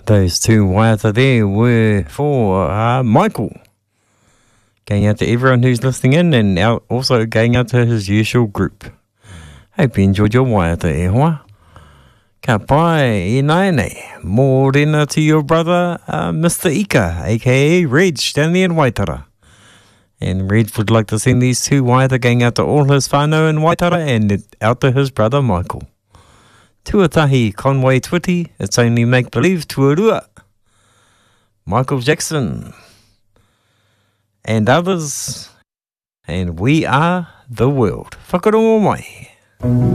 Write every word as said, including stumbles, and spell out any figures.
Those two waiata there were for uh, Michael. Going out to everyone who's listening in and out, also going out to his usual group. Hope you enjoyed your waiata e hoa. Ka pai e nai nei. Mōrena to your brother, uh, Mister Ika, aka Reg, down there in Waitara. And Reg would like to send these two waiata going out to all his whānau in Waitara and out to his brother Michael. Tuatahi Conway Twitty, it's only make-believe tuarua. Michael Jackson. And others. And we are the world. Whakarongo mai.